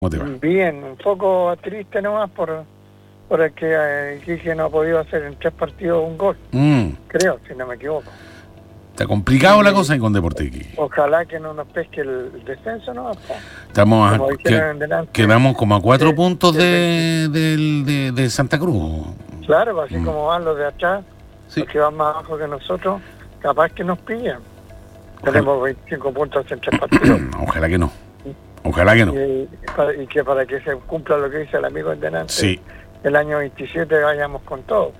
¿Cómo te va? Bien, un poco triste nomás por el que Iquique no ha podido hacer en 3 partidos un gol, creo, si no me equivoco. Está complicado la cosa ahí con Deportes Iquique. Ojalá que no nos pesque el descenso, ¿no? Estamos quedamos como a 4 puntos de Santa Cruz. Claro, así como van los de atrás, sí. Los que van más abajo que nosotros, capaz que nos pillan. Tenemos 25 puntos en 3 partidos. Ojalá que no. Ojalá que no. Y que para que se cumpla lo que dice el amigo delante, sí. El año 27 vayamos con todo.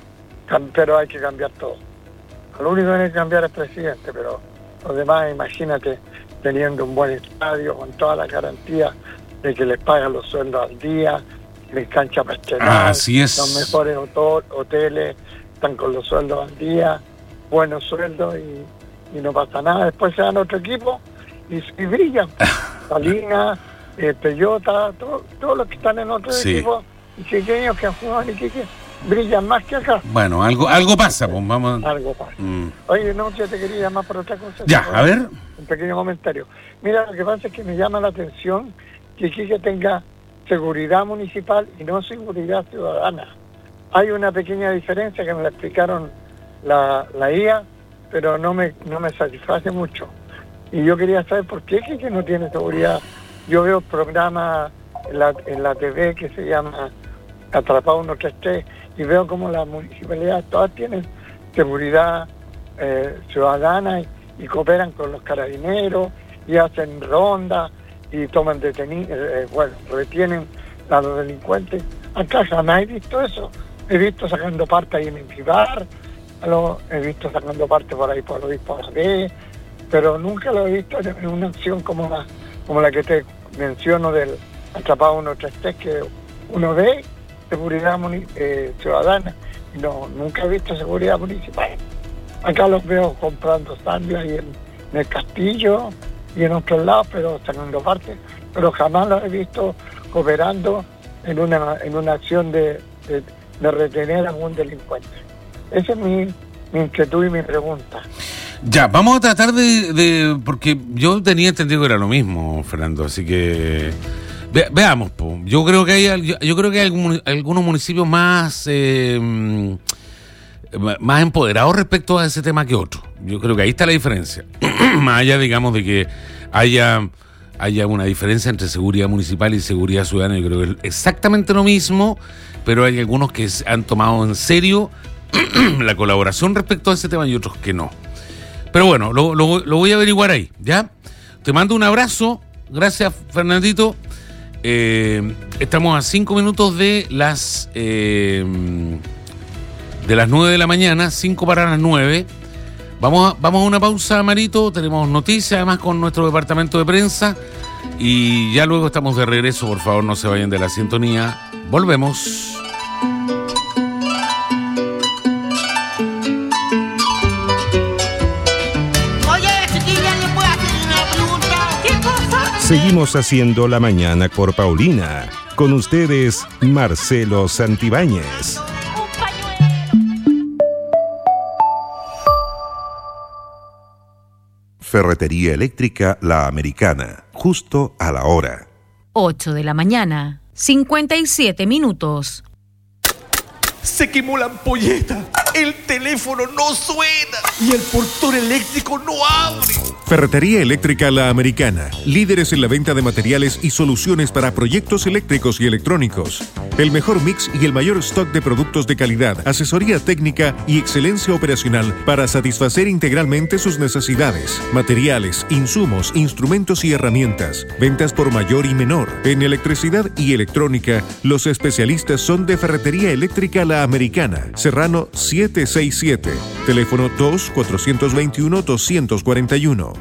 Pero hay que cambiar todo. Lo único que hay que cambiar es presidente, pero los demás, imagínate, teniendo un buen estadio, con toda la garantía de que les pagan los sueldos al día, les cancha para estrenar, así es. Los mejores hoteles están con los sueldos al día, buenos sueldos y no pasa nada. Después se dan otro equipo y brillan. Salinas, Peyota, todos los que están en otro equipo, y chiqueños que han jugado en Iquique, brillan más que acá. Bueno, algo pasa, pues vamos. Algo pasa. Oye, no, yo te quería llamar por otra cosa. Ya, a ver. Un pequeño comentario. Mira, lo que pasa es que me llama la atención que Iquique tenga seguridad municipal y no seguridad ciudadana. Hay una pequeña diferencia que me la explicaron la IA, pero no me satisface mucho. Y yo quería saber por qué Iquique no tiene seguridad. Yo veo programas en la TV que se llama Atrapado 133 y veo como las municipalidades todas tienen seguridad ciudadana y cooperan con los carabineros y hacen rondas y toman retienen a los delincuentes. Acá jamás he visto eso. He visto sacando parte ahí en el Vivar, he visto sacando parte por ahí por el Obispo B, pero nunca lo he visto en una acción como la que te menciono del Atrapado 133, que uno ve seguridad ciudadana y nunca he visto seguridad municipal. Acá los veo comprando sándwiches ahí en el Castillo y en otros lados, pero sacando parte, pero jamás los he visto cooperando en una acción de retener a algún delincuente. Esa es mi inquietud y mi pregunta. Ya, vamos a tratar porque yo tenía entendido que era lo mismo, Fernando, así que veamos, po. Yo creo que hay algunos municipios más empoderados respecto a ese tema que otros. Yo creo que ahí está la diferencia. Más allá, digamos, de que haya una diferencia entre seguridad municipal y seguridad ciudadana, yo creo que es exactamente lo mismo, pero hay algunos que han tomado en serio la colaboración respecto a ese tema y otros que no. Pero bueno, lo voy a averiguar ahí, ¿ya? Te mando un abrazo. Gracias, Fernandito. Estamos a 5 minutos de las 9 de la mañana, 5 para las 9. Vamos a una pausa, Marito. Tenemos noticias, además, con nuestro departamento de prensa. Y ya luego estamos de regreso. Por favor, no se vayan de la sintonía. Volvemos. Seguimos haciendo la mañana por Paulina. Con ustedes, Marcelo Santibáñez. Ferretería Eléctrica La Americana. Justo a la hora. 8 de la mañana, 57 minutos. Se quemó la ampolleta, el teléfono no suena y el portón eléctrico no abre. Ferretería Eléctrica La Americana, líderes en la venta de materiales y soluciones para proyectos eléctricos y electrónicos. El mejor mix y el mayor stock de productos de calidad, asesoría técnica y excelencia operacional para satisfacer integralmente sus necesidades. Materiales, insumos, instrumentos y herramientas. Ventas por mayor y menor. En electricidad y electrónica, los especialistas son de Ferretería Eléctrica La Americana, Serrano 767, teléfono 2-421-241.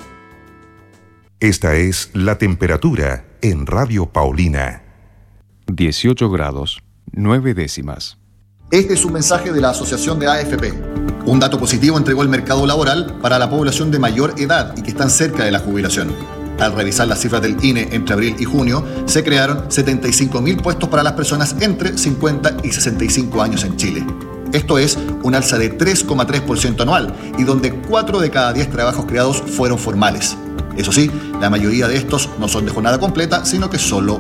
Esta es la temperatura en Radio Paulina. 18 grados, 9 décimas. Este es un mensaje de la Asociación de AFP. Un dato positivo entregó el mercado laboral para la población de mayor edad y que están cerca de la jubilación. Al revisar las cifras del INE entre abril y junio, se crearon 75.000 puestos para las personas entre 50 y 65 años en Chile. Esto es un alza de 3,3% anual y donde 4 de cada 10 trabajos creados fueron formales. Eso sí, la mayoría de estos no son de jornada completa, sino que solo